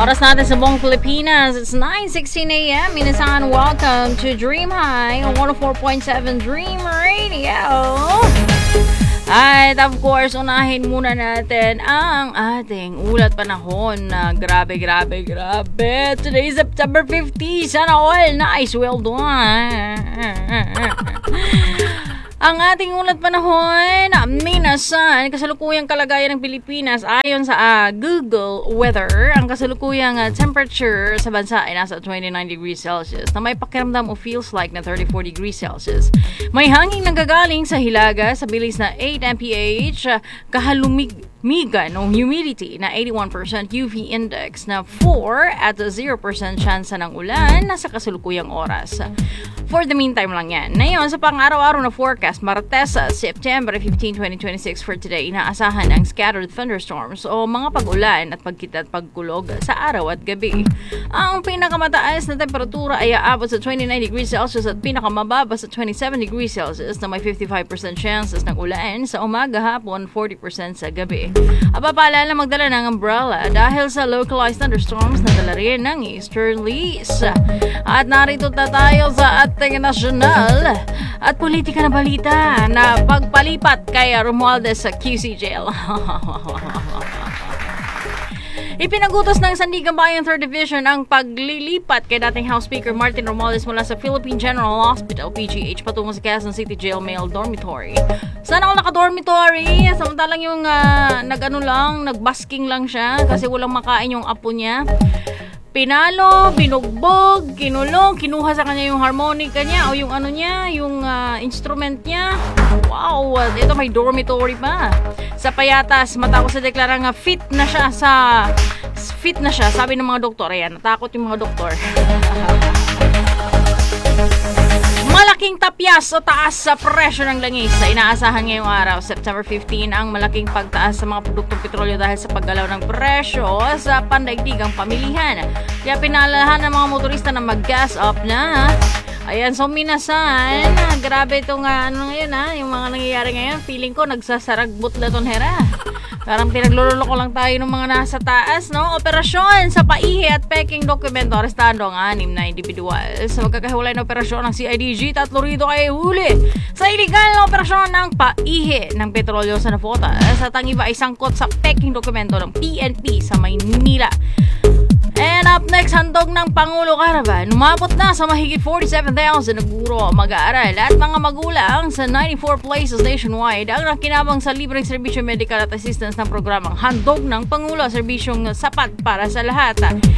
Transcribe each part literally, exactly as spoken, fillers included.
Oras natin sa buong Pilipinas, it's nine sixteen a.m. Minasan, welcome to Dream High on one oh four point seven Dream Radio. At of course, unahin muna natin ang ating ulat panahon na grabe, grabe, grabe. Today is September fifteenth. Sana all nice, well done. Ang ating ulat panahon, Minasan, kasalukuyang kalagayan ng Pilipinas ayon sa uh, Google Weather. Ang kasalukuyang uh, temperature sa bansa ay nasa twenty-nine degrees Celsius na may pakiramdam o feels like na thirty-four degrees Celsius. May hangin nanggagaling sa hilaga sa bilis na eight miles per hour, uh, kahalumig Migan o humidity na eighty-one percent, U V index na four at zero percent chance ng ulan na sa kasalukuyang oras. For the meantime lang yan. Ngayon, sa pang-araw-araw na forecast, Martes, September fifteenth, twenty twenty-six for today, inaasahan ang scattered thunderstorms o mga pag-ulan at pagkita at pagkulog sa araw at gabi. Ang pinakamataas na temperatura ay aabot sa twenty-nine degrees Celsius at pinakamababa sa twenty-seven degrees Celsius na may fifty-five percent chances ng ulan sa umaga, hapon, forty percent sa gabi. Aba, paalala magdala ng umbrella dahil sa localized thunderstorms na dala rin ng easterlies. At narito na tayo sa ating nasyonal at politika na balita na pagpalipat kay Romualdez sa Q C Jail. Ipinagutos ng Sandigan Bayan third Division ang paglilipat kay dating House Speaker Martin Romualdez mula sa Philippine General Hospital P G H patungo sa Quezon City Jail Male Dormitory. Sana all naka-dormitory, samantalang yung uh, nag-ano lang, nag-basking lang siya kasi walang makain yung apo niya. Pinalo, binugbog, kinulong, kinuha sa kanya yung harmonica niya o yung ano niya, yung uh, instrument niya. Wow, ito may dormitory pa. Sa payatas, matapos sa deklarang uh, fit na siya sa fit na siya, sabi ng mga doktor. Ayan, natakot yung mga doktor. Malaking tapyas o taas sa presyo ng langis sa inaasahan ngayong araw, September fifteenth, ang malaking pagtaas sa mga produktong petrolyo dahil sa paggalaw ng presyo sa pandaigdigang pamilihan. Kaya pinalalahan ng mga motorista na mag-gas up na. Ayan, so Minasan, grabe itong uh, ano ngayon ha, yung mga nangyayari ngayon, feeling ko nagsasaragbot na ton hera. Parang pinagluloko lang tayo ng mga nasa taas, no? Operasyon sa paihi at peking dokumento. Arestado ang anim na individual. Sa magkakahiwalay na operasyon ng C I D G, tatlo rito ay huli sa iligal na operasyon ng paihi ng petrolyo sa Nafota. Sa tangiba ay sangkot sa peking dokumento ng P N P sa Maynila. And up next, handog ng Pangulo Caravan. Umabot na sa mahigit forty-seven thousand na guro, mag-aaral at mga magulang sa ninety-four places nationwide ang nakinabang sa libreng serbisyo medical at assistance ng programang Handog ng Pangulo, serbisyong sapat para sa lahat.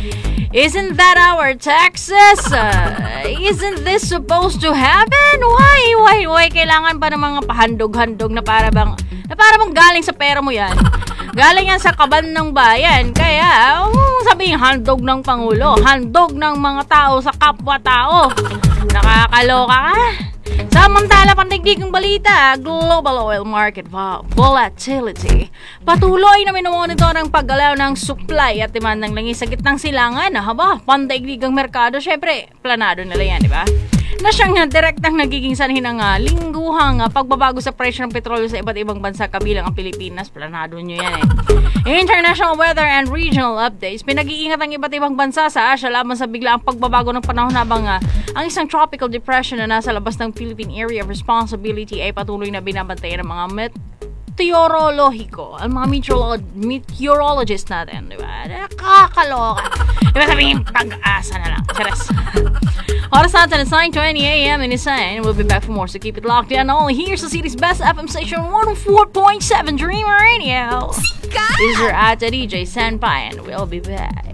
Isn't that our Texas? Uh, isn't this supposed to happen? Why? Why? Why? Kailangan pa ng mga pahandog-handog na para bang, na para bang galing sa pera mo yan? Galing yan sa kaban ng bayan. Kaya, um, sabihin, handog ng Pangulo. Handog ng mga tao sa kapwa-tao. Nakakaloka ka? Samantala, pandigdigang balita, global oil market volatility. Patuloy na minomonitor ang paggalaw ng supply at demand ng langis sa gitnang silangan. Haba, pandigdigang merkado, syempre, planado nila yan, di ba? Na siyang uh, direktang nagiging sanhin ng uh, lingguhang uh, pagbabago sa presyo ng petrolyo sa iba't ibang bansa kabilang ang Pilipinas. Planado nyo yan eh. International weather and regional updates. Pinag-iingat ang iba't ibang bansa sa Asia laban sa biglaang pagbabago ng panahon habang uh, ang isang tropical depression na nasa labas ng Philippine Area of Responsibility ay patuloy na binabantayan ng mga met meteorologiko, ang mga meteorolo- meteorologist natin, di ba? Nakakaloka. Diba sabihin, pag-asa na lang. Charas. Oras natin, it's nine twenty a.m. in Isan. We'll be back for more, so keep it locked in. Only here's the city's best F M station, one oh four point seven Dream Radio. This is your Ata D J Senpai, and we'll be back.